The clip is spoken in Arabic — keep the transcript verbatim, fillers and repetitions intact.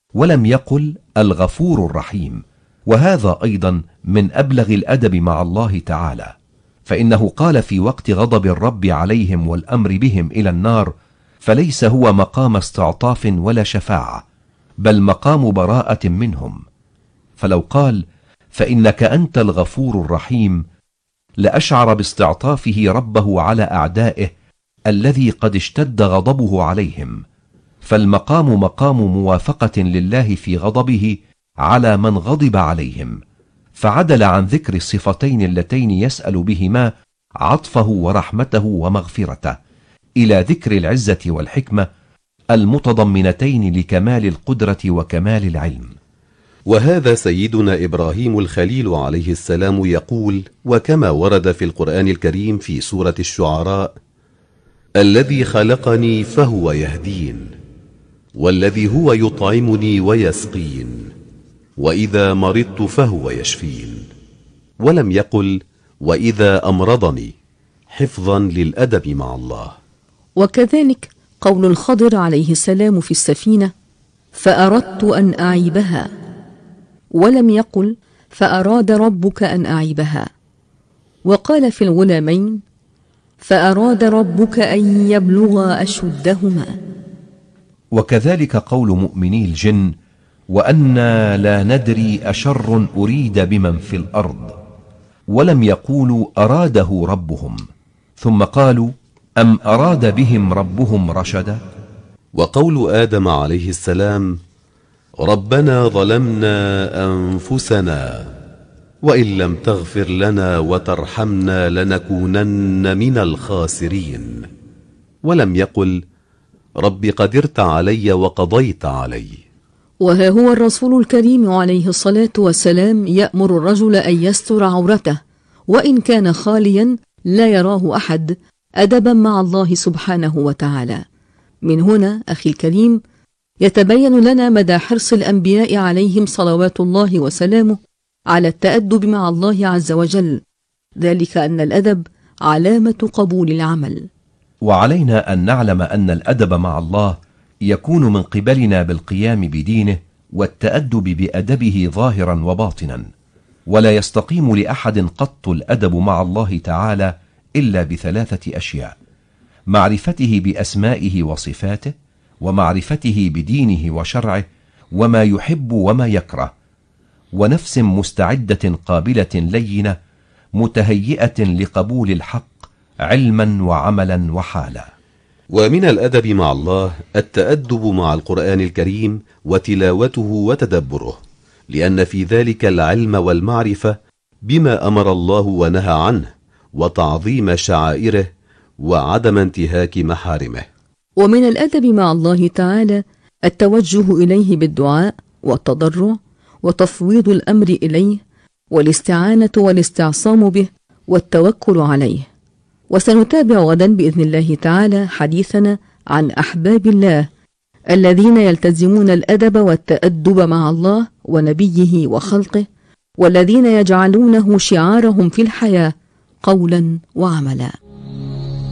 ولم يقل الغفور الرحيم، وهذا أيضا من أبلغ الأدب مع الله تعالى، فإنه قال في وقت غضب الرب عليهم والأمر بهم إلى النار: فليس هو مقام استعطاف ولا شفاعة، بل مقام براءة منهم. فلو قال فإنك أنت الغفور الرحيم لأشعر باستعطافه ربه على أعدائه الذي قد اشتد غضبه عليهم، فالمقام مقام موافقة لله في غضبه على من غضب عليهم، فعدل عن ذكر الصفتين اللتين يسأل بهما عطفه ورحمته ومغفرته إلى ذكر العزة والحكمة المتضمنتين لكمال القدرة وكمال العلم. وهذا سيدنا إبراهيم الخليل عليه السلام يقول، وكما ورد في القرآن الكريم في سورة الشعراء: الذي خلقني فهو يهدين، والذي هو يطعمني ويسقين، وإذا مرضت فهو يشفين. ولم يقل وإذا أمرضني، حفظا للأدب مع الله. وكذلك قول الخضر عليه السلام في السفينة: فأردت أن أعيبها، ولم يقل فأراد ربك أن أعيبها. وقال في الغلامين: فأراد ربك أن يبلغا أشدهما. وكذلك قول مؤمني الجن: وأنا لا ندري أشر أريد بمن في الأرض، ولم يقولوا أراده ربهم، ثم قالوا أم أراد بهم ربهم رشدا. وقول آدم عليه السلام: ربنا ظلمنا أنفسنا وإن لم تغفر لنا وترحمنا لنكونن من الخاسرين، ولم يقل رب قدرت علي وقضيت علي. وها هو الرسول الكريم عليه الصلاة والسلام يأمر الرجل أن يستر عورته وإن كان خاليا لا يراه أحد، أدبا مع الله سبحانه وتعالى. من هنا أخي الكريم يتبين لنا مدى حرص الأنبياء عليهم صلوات الله وسلامه على التأدب مع الله عز وجل، ذلك أن الأدب علامة قبول العمل. وعلينا أن نعلم أن الأدب مع الله يكون من قبلنا بالقيام بدينه والتأدب بأدبه ظاهرا وباطنا، ولا يستقيم لأحد قط الأدب مع الله تعالى إلا بثلاثة أشياء: معرفته بأسمائه وصفاته، ومعرفته بدينه وشرعه، وما يحب وما يكره، ونفس مستعدة قابلة لينة متهيئة لقبول الحق علما وعملا وحالا. ومن الأدب مع الله التأدب مع القرآن الكريم وتلاوته وتدبره، لأن في ذلك العلم والمعرفة بما أمر الله ونهى عنه، وتعظيم شعائره، وعدم انتهاك محارمه. ومن الأدب مع الله تعالى التوجه إليه بالدعاء والتضرع وتفويض الأمر إليه، والاستعانة والاستعصام به والتوكل عليه. وسنتابع غدا بإذن الله تعالى حديثنا عن أحباب الله الذين يلتزمون الأدب والتأدب مع الله ونبيه وخلقه، والذين يجعلونه شعارهم في الحياة قولا وعملا.